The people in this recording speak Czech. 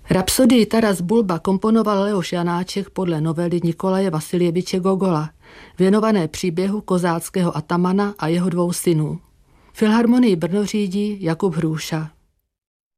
Rapsodii Taras Bulba komponoval Leoš Janáček podle novely Nikolaje Vasiljeviče Gogola, věnované příběhu kozáckého atamana a jeho 2 synů. Filharmonii Brno řídí Jakub Hrůša.